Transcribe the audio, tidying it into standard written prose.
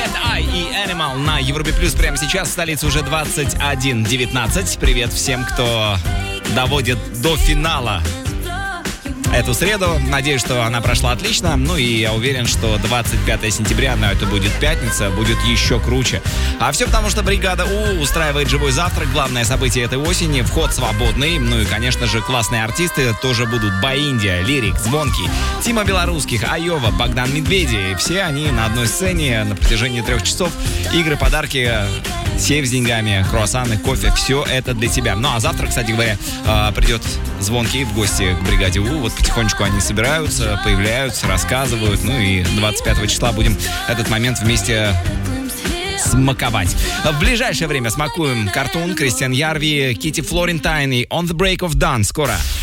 Eye и Animal на Европе Плюс прямо сейчас. В столице уже 21:19. Привет всем, кто доводит до финала эту среду. Надеюсь, что она прошла отлично. Ну и я уверен, что 25 сентября, это будет пятница, будет еще круче. А все потому, что бригада У устраивает живой завтрак. Главное событие этой осени. Вход свободный. Ну и, конечно же, классные артисты тоже будут. Баиндия, Лирик, Звонкий, Тима Белорусских, Айова, Богдан Медведи. Все они на одной сцене на протяжении 3 часов. Игры, подарки, сейф с деньгами, круассаны, кофе. Все это для тебя. Ну а завтра, кстати говоря, придет Звонкий в гости к бригаде У. Вот потихонечку они собираются, появляются, рассказывают. Ну и 25 числа будем этот момент вместе смаковать. В ближайшее время смакуем Картун, Кристиан Ярви, Кити Флорентайн и On the Break of Dawn. Скоро.